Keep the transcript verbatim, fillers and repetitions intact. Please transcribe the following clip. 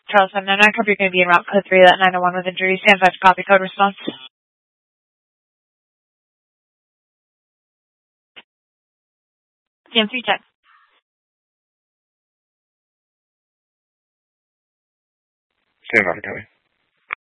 Charles seven nine nine, copy, you're going to be in route code three, that nine oh one with injury. Stand by for copy code response. C M three check. Stand by for copy.